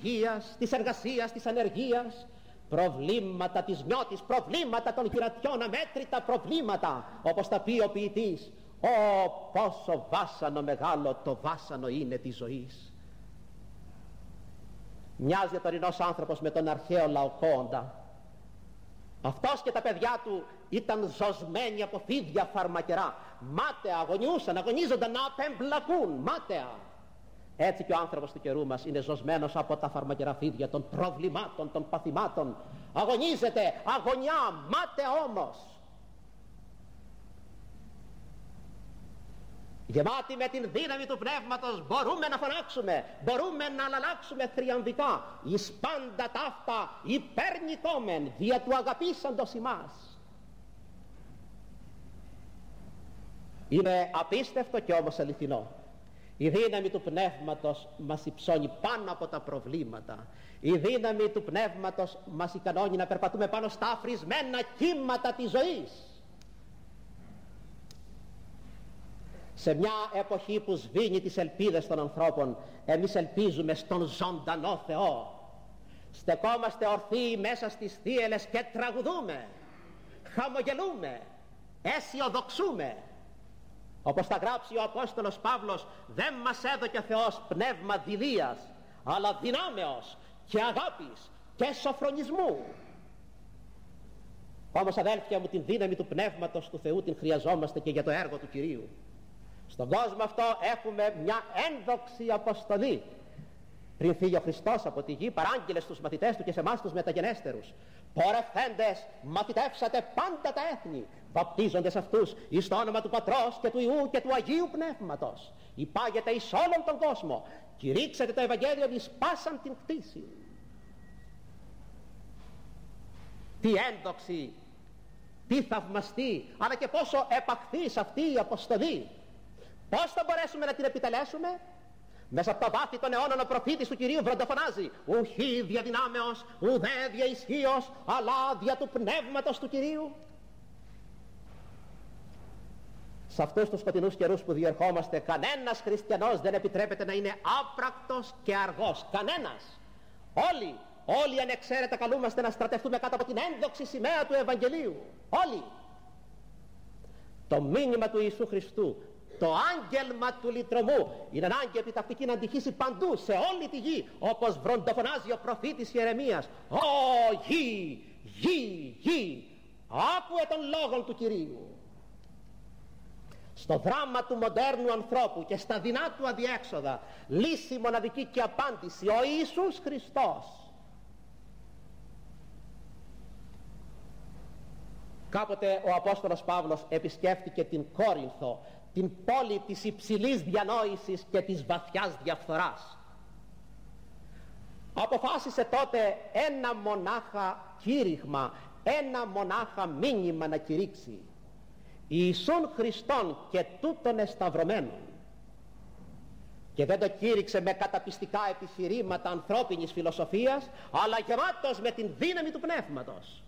υγείας, της εργασίας, της ανεργίας, προβλήματα της νιώτης, προβλήματα των γυρατιών, αμέτρητα προβλήματα, όπως τα πει ο ποιητής. Ω, πόσο βάσανο μεγάλο το βάσανο είναι της ζωής. Μοιάζει ο τωρινός άνθρωπος με τον αρχαίο Λαοκόοντα. Αυτός και τα παιδιά του ήταν ζωσμένοι από φίδια φαρμακερά. Μάταια αγωνιούσαν, αγωνίζονταν να απεμπλακούν, μάταια. Έτσι και ο άνθρωπος του καιρού μας είναι ζωσμένος από τα φαρμακερά φίδια των προβλημάτων, των παθημάτων. Αγωνίζεται, αγωνιά, μάταια όμως. Γεμάτοι με την δύναμη του πνεύματος μπορούμε να φωνάξουμε, μπορούμε να αλλάξουμε θριαμβικά εις πάντα ταύτα υπερνικόμεν δια του αγαπήσαντος ημάς. Είναι απίστευτο και όμως αληθινό. Η δύναμη του πνεύματος μας υψώνει πάνω από τα προβλήματα. Η δύναμη του πνεύματος μας ικανώνει να περπατούμε πάνω στα αφρισμένα κύματα της ζωής. Σε μια εποχή που σβήνει τις ελπίδες των ανθρώπων, εμείς ελπίζουμε στον ζωντανό Θεό. Στεκόμαστε ορθοί μέσα στις θύελες και τραγουδούμε, χαμογελούμε, αισιοδοξούμε. Όπως θα γράψει ο Απόστολος Παύλος, δεν μας έδωκε ο Θεός πνεύμα δειλίας, αλλά δυνάμεως και αγάπης και σοφρονισμού. Όμως αδέλφια μου, την δύναμη του πνεύματος του Θεού την χρειαζόμαστε και για το έργο του Κυρίου. Στον κόσμο αυτό έχουμε μια ένδοξη αποστολή. Πριν φύγει ο Χριστός από τη γη, παράγγειλε στους μαθητές του και σε εμάς τους μεταγενέστερους: πορευθέντες, μαθητεύσατε πάντα τα έθνη, βαπτίζοντες αυτούς εις το όνομα του Πατρός και του Υιού και του Αγίου Πνεύματος. Υπάγεται εις όλον τον κόσμο, κηρύξετε το Ευαγγέλιο εις πάσαν την κτήση. Τι ένδοξη, τι θαυμαστή, αλλά και πόσο επαχθής αυτή η αποστολή. Πώς θα μπορέσουμε να την επιτελέσουμε? Μέσα από τα βάθη των αιώνων ο προφήτης του Κυρίου βροντοφωνάζει: ουχή δια δυνάμεως, ουδέ δια ισχύος, αλλά δια του πνεύματος του Κυρίου. Σε αυτούς τους σκοτεινούς καιρούς που διερχόμαστε, κανένας χριστιανός δεν επιτρέπεται να είναι άπρακτος και αργός. Κανένας. Όλοι ανεξαίρετα καλούμαστε να στρατευτούμε κάτω από την ένδοξη σημαία του Ευαγγελίου. Όλοι. Το μήνυμα του Ιησού Χριστού, το άγγελμα του λυτρωμού, είναι ανάγκη επιτακτική να αντυχήσει παντού, σε όλη τη γη, όπως βροντοφωνάζει ο προφήτης Ιερεμίας: «Ω γη, γη, γη, άκουε των λόγων του Κυρίου». Στο δράμα του μοντέρνου ανθρώπου και στα δεινά του αδιέξοδα, λύση μοναδική και απάντηση, ο Ιησούς Χριστός. Κάποτε ο Απόστολος Παύλος επισκέφτηκε την Κόρινθο, την πόλη της υψηλής διανόησης και της βαθιάς διαφθοράς. Αποφάσισε τότε ένα μονάχα κήρυγμα, ένα μονάχα μήνυμα να κηρύξει: Ιησούν Χριστόν και τούτον εσταυρωμένον. Και δεν το κήρυξε με καταπιστικά επιχειρήματα ανθρώπινης φιλοσοφίας, αλλά γεμάτος με την δύναμη του πνεύματος.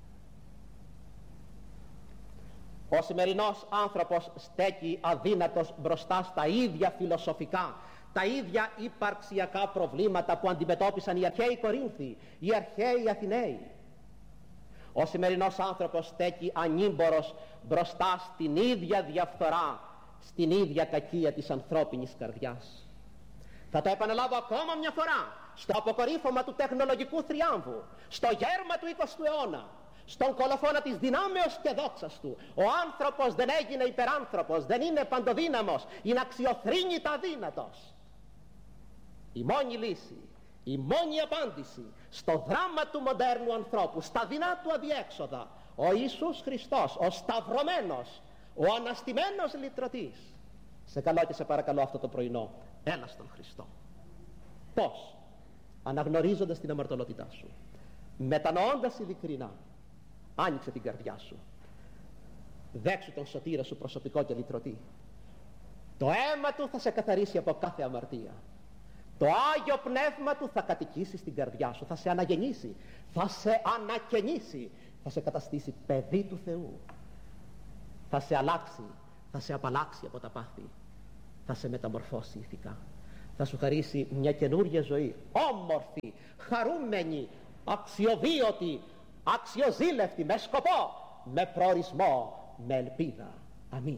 Ο σημερινός άνθρωπος στέκει αδύνατος μπροστά στα ίδια φιλοσοφικά, τα ίδια υπαρξιακά προβλήματα που αντιμετώπισαν οι αρχαίοι Κορίνθοι, οι αρχαίοι Αθηναίοι. Ο σημερινός άνθρωπος στέκει ανήμπορος μπροστά στην ίδια διαφθορά, στην ίδια κακία της ανθρώπινης καρδιάς. Θα το επαναλάβω ακόμα μια φορά: στο αποκορύφωμα του τεχνολογικού θριάμβου, στο γέρμα του 20ου αιώνα, στον κολοφόνα της δυνάμεως και δόξας του, ο άνθρωπος δεν έγινε υπεράνθρωπος, δεν είναι παντοδύναμος, είναι αξιοθρήνητα αδύνατος. Η μόνη λύση, η μόνη απάντηση στο δράμα του μοντέρνου ανθρώπου, στα δεινά του αδιέξοδα, ο Ιησούς Χριστός, ο σταυρωμένος, ο αναστημένος λυτρωτής. Σε καλώ και σε παρακαλώ αυτό το πρωινό, έλα στον Χριστό. Πώς? Αναγνωρίζοντας την αμαρτωλότητά σου, μετανοώντας ειλικρινά, άνοιξε την καρδιά σου, δέξου τον σωτήρα σου προσωπικό και λυτρωτή. Το αίμα του θα σε καθαρίσει από κάθε αμαρτία. Το Άγιο Πνεύμα του θα κατοικήσει στην καρδιά σου, θα σε αναγεννήσει, θα σε ανακαινήσει, θα σε καταστήσει παιδί του Θεού, θα σε αλλάξει, θα σε απαλλάξει από τα πάθη, θα σε μεταμορφώσει ηθικά, θα σου χαρίσει μια καινούργια ζωή, όμορφη, χαρούμενη, αξιοβίωτη, αξιοζήλευτη, με σκοπό, με προορισμό, με ελπίδα. Αμήν.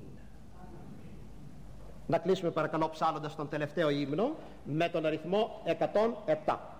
Να κλείσουμε παρακαλώ ψάλλοντας τον τελευταίο ύμνο με τον αριθμό 107.